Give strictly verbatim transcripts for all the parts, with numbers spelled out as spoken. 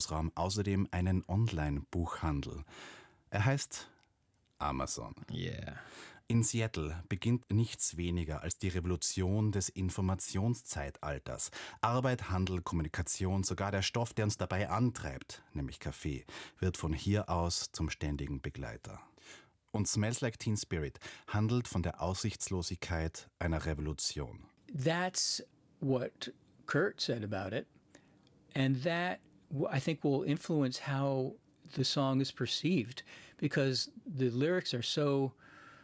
Raum außerdem einen Online-Buchhandel. Er heißt Amazon. Yeah. In Seattle beginnt nichts weniger als die Revolution des Informationszeitalters. Arbeit, Handel, Kommunikation, sogar der Stoff, der uns dabei antreibt, nämlich Kaffee, wird von hier aus zum ständigen Begleiter. Und Smells Like Teen Spirit handelt von der Aussichtslosigkeit einer Revolution. That's what Kurt said about it. And that, I think, will influence how the song is perceived, because the lyrics are so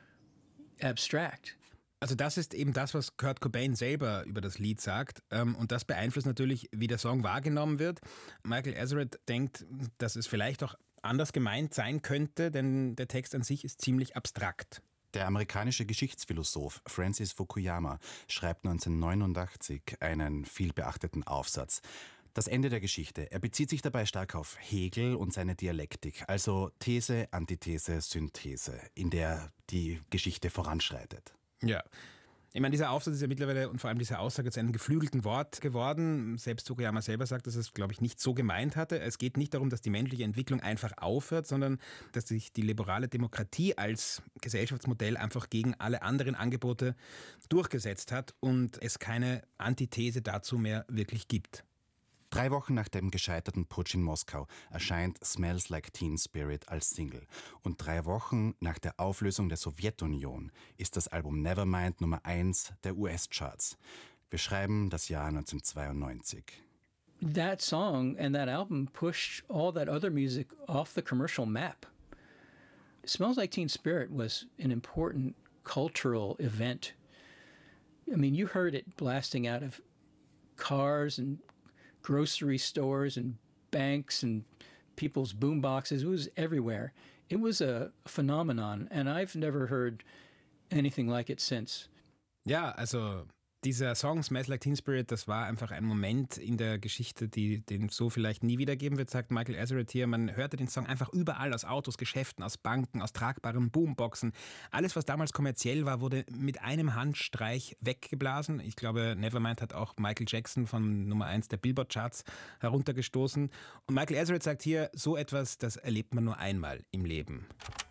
abstract. Also das ist eben das, was Kurt Cobain selber über das Lied sagt. Und das beeinflusst natürlich, wie der Song wahrgenommen wird. Michael Azerrad denkt, dass es vielleicht auch anders gemeint sein könnte, denn der Text an sich ist ziemlich abstrakt. Der amerikanische Geschichtsphilosoph Francis Fukuyama schreibt neunzehnhundertneunundachtzig einen vielbeachteten Aufsatz. Das Ende der Geschichte. Er bezieht sich dabei stark auf Hegel und seine Dialektik, also These, Antithese, Synthese, in der die Geschichte voranschreitet. Ja. Ich meine, dieser Aufsatz ist ja mittlerweile und vor allem diese Aussage zu einem geflügelten Wort geworden. Selbst Fukuyama selber sagt, dass er es, glaube ich, nicht so gemeint hatte. Es geht nicht darum, dass die menschliche Entwicklung einfach aufhört, sondern dass sich die liberale Demokratie als Gesellschaftsmodell einfach gegen alle anderen Angebote durchgesetzt hat und es keine Antithese dazu mehr wirklich gibt. Drei Wochen nach dem gescheiterten Putsch in Moskau erscheint Smells Like Teen Spirit als Single. Und drei Wochen nach der Auflösung der Sowjetunion ist das Album Nevermind Nummer eins der U S-Charts. Wir schreiben das Jahr neunzehnhundertzweiundneunzig. That song and that album pushed all that other music off the commercial map. Smells Like Teen Spirit was an important cultural event. I mean, you heard it blasting out of cars and grocery stores and banks and people's boomboxes. It was everywhere. It was a phenomenon, and I've never heard anything like it since. Ja, also dieser Song Smells Like Teen Spirit, das war einfach ein Moment in der Geschichte, die den so vielleicht nie wiedergeben wird, sagt Michael Azerrad hier. Man hörte den Song einfach überall, aus Autos, Geschäften, aus Banken, aus tragbaren Boomboxen. Alles, was damals kommerziell war, wurde mit einem Handstreich weggeblasen. Ich glaube, Nevermind hat auch Michael Jackson von Nummer eins der Billboard-Charts heruntergestoßen. Und Michael Azerrad sagt hier, so etwas, das erlebt man nur einmal im Leben.